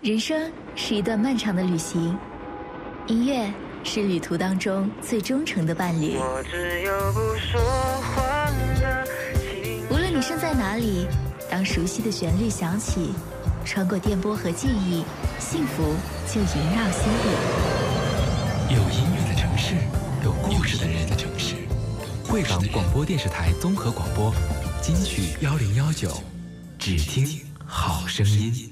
人生是一段漫长的旅行，音乐是旅途当中最忠诚的伴侣。 我只有不说话的情。 无论你身在哪里，当熟悉的旋律响起，穿过电波和记忆，幸福就萦绕心里。 有音乐的城市，有故事的人的城市。贵港广播电视台综合广播，金曲1019，只听好声音。